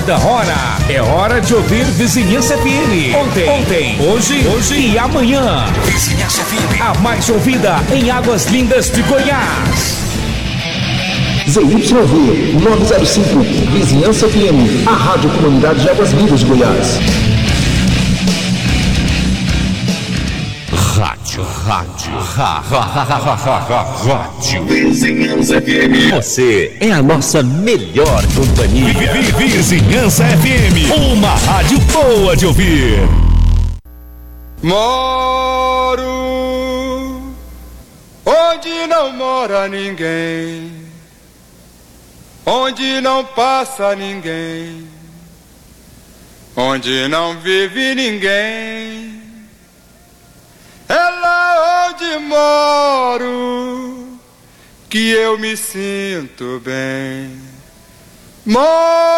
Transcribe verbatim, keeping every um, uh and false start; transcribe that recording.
da hora. É hora de ouvir Vizinhança F M. Ontem, ontem, hoje, hoje e amanhã. Vizinhança F M. A mais ouvida em Águas Lindas de Goiás. Z Y V nove zero cinco, Vizinhança F M, a Rádio Comunidade de Águas Lindas de Goiás. Rádio, rádio, ra, ra, ra, ra, ra, ra, rádio Vizinhança F M. Você é a nossa melhor companhia. Vizinhança F M, uma rádio boa de ouvir. Moro onde não mora ninguém, onde não passa ninguém, onde não vive ninguém. É lá onde moro que eu me sinto bem. Moro